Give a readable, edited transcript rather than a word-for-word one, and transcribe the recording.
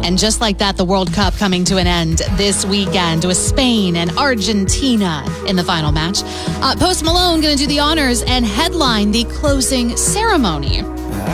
And just like that, the World Cup coming to an end this weekend with Spain and Argentina in the final match. Post Malone going to do the honors and headline the closing ceremony.